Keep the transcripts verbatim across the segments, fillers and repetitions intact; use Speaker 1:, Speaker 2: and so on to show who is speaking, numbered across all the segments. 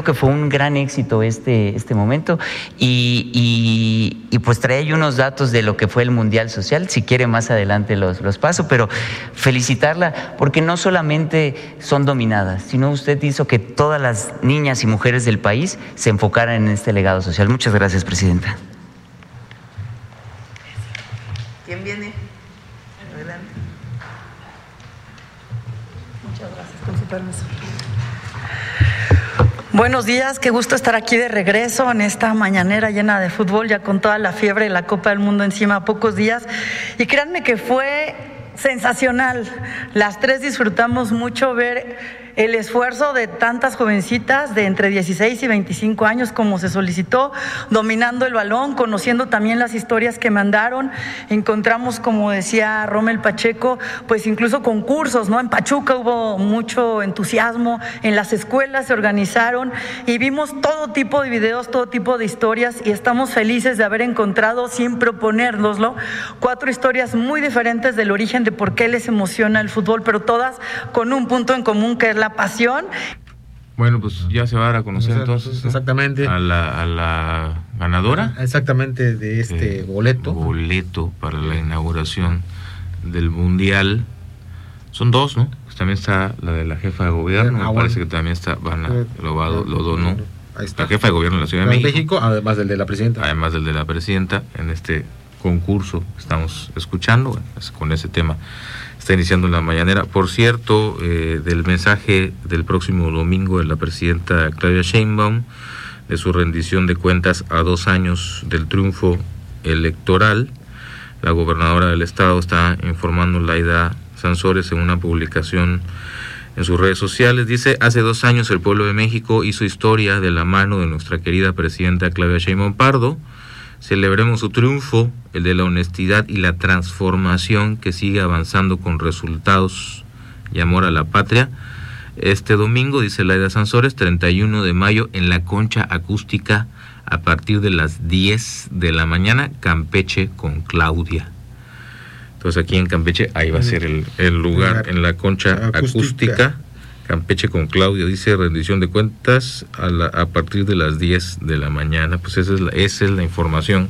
Speaker 1: que fue un gran éxito este, este momento y, y, y pues trae ahí unos datos de lo que fue el Mundial Social, si quiere más adelante los, los paso, pero felicitarla porque no solamente son dominadas, sino usted hizo que todas las niñas y mujeres del país se enfocaran en este legado social. Muchas gracias, Presidenta.
Speaker 2: ¿Quién viene? Adelante.
Speaker 3: Muchas gracias, con su permiso. Buenos días, qué gusto estar aquí de regreso en esta mañanera llena de fútbol, ya con toda la fiebre de la Copa del Mundo encima a pocos días. Y créanme que fue sensacional. Las tres disfrutamos mucho ver el esfuerzo de tantas jovencitas de entre dieciséis y veinticinco años, como se solicitó, dominando el balón, conociendo también las historias que mandaron. Encontramos, como decía Rommel Pacheco, pues incluso concursos, ¿no? En Pachuca hubo mucho entusiasmo, en las escuelas se organizaron y vimos todo tipo de videos, todo tipo de historias, y estamos felices de haber encontrado, sin proponérnoslo, cuatro historias muy diferentes del origen de por qué les emociona el fútbol, pero todas con un punto en común, que es la pasión.
Speaker 4: Bueno, pues ya se va a dar a conocer entonces, ¿no?
Speaker 5: Exactamente.
Speaker 4: A la, a la ganadora.
Speaker 5: Exactamente, de este eh, boleto.
Speaker 4: Boleto para la inauguración del Mundial. Son dos, ¿no? Pues también está la de la jefa de gobierno, ah, me parece bueno. que también está, van a, lo, va, lo donó. Ahí está. La jefa de gobierno de la Ciudad de México.
Speaker 5: México, además del de la presidenta.
Speaker 4: Además del de la presidenta, en este concurso que estamos escuchando, bueno, pues con ese tema está iniciando la mañanera. Por cierto, eh, del mensaje del próximo domingo de la presidenta Claudia Sheinbaum, de su rendición de cuentas a dos años del triunfo electoral, la gobernadora del estado está informando Laida Sansores en una publicación en sus redes sociales. Dice: hace dos años el pueblo de México hizo historia de la mano de nuestra querida presidenta Claudia Sheinbaum Pardo. Celebremos su triunfo, el de la honestidad y la transformación que sigue avanzando con resultados y amor a la patria. Este domingo, dice Laida Sansores, treinta y uno de mayo, en la Concha Acústica, a partir de las diez de la mañana, Campeche con Claudia. Entonces aquí en Campeche, ahí va a ser el, el lugar, en la Concha Acústica. Acústica. Campeche con Claudia, dice rendición de cuentas a, la, a partir de las diez de la mañana. Pues esa es la, esa es la información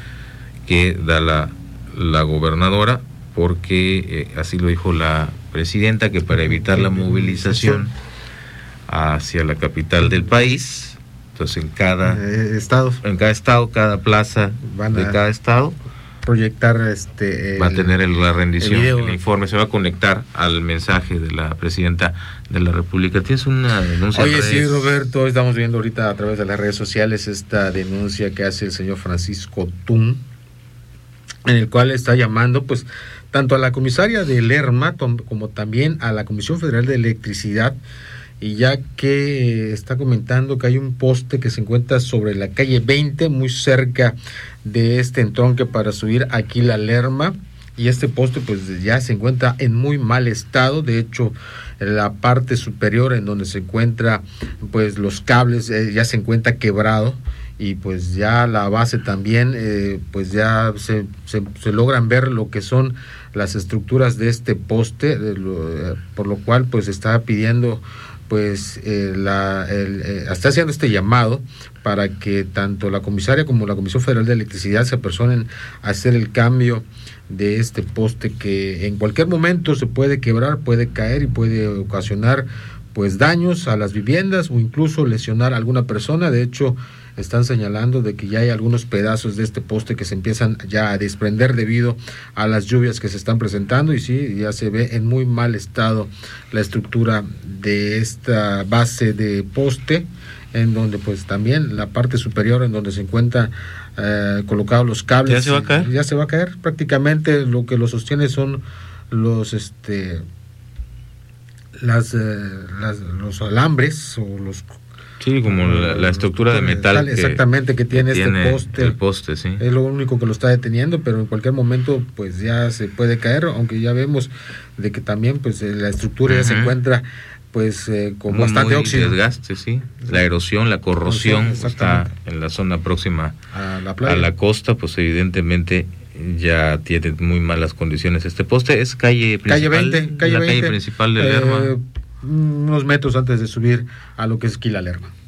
Speaker 4: que da la, la gobernadora, porque eh, así lo dijo la presidenta, que para evitar la movilización hacia la capital del país, entonces en cada
Speaker 5: eh, estado,
Speaker 4: en cada estado, cada plaza Van de cada estado,
Speaker 5: proyectar este el,
Speaker 4: va a tener el, la rendición, el, el informe, se va a conectar al mensaje de la presidenta de la República. ¿Tienes una denuncia?
Speaker 5: Oye, sí, Roberto, estamos viendo ahorita a través de las redes sociales esta denuncia que hace el señor Francisco Tun, en el cual está llamando pues tanto a la comisaria de Lerma como también a la Comisión Federal de Electricidad, y ya que está comentando que hay un poste que se encuentra sobre la calle veinte, muy cerca de este entronque para subir aquí la Lerma, y este poste pues ya se encuentra en muy mal estado. De hecho, en la parte superior en donde se encuentra pues los cables eh, ya se encuentra quebrado, y pues ya la base también eh, pues ya se, se, se logran ver lo que son las estructuras de este poste, de lo, eh, por lo cual pues está pidiendo pues eh, la, el, eh, está haciendo este llamado para que tanto la comisaria como la Comisión Federal de Electricidad se apersonen a hacer el cambio de este poste, que en cualquier momento se puede quebrar, puede caer y puede ocasionar pues daños a las viviendas o incluso lesionar a alguna persona. De hecho, están señalando de que ya hay algunos pedazos de este poste que se empiezan ya a desprender debido a las lluvias que se están presentando, y sí, ya se ve en muy mal estado la estructura de esta base de poste, en donde pues también la parte superior en donde se encuentran eh, colocados los cables.
Speaker 4: ¿Ya se va a caer?
Speaker 5: Ya se va a caer, prácticamente lo que lo sostiene son los este las, eh, las los alambres o los
Speaker 4: Sí, como la, la estructura de metal.
Speaker 5: Exactamente, que, que tiene, que tiene este poste.
Speaker 4: El poste, sí.
Speaker 5: Es lo único que lo está deteniendo, pero en cualquier momento pues ya se puede caer, aunque ya vemos de que también pues la estructura uh-huh. ya se encuentra pues eh, con muy, bastante
Speaker 4: muy
Speaker 5: óxido.
Speaker 4: Desgaste, sí. La erosión, la corrosión está en la zona próxima a la, playa. a la costa, pues evidentemente ya tiene muy malas condiciones este poste. Es calle principal.
Speaker 5: Calle veinte, calle
Speaker 4: la
Speaker 5: veinte,
Speaker 4: calle principal de Lerma.
Speaker 5: Eh, unos metros antes de subir a lo que es Esquila Lerma.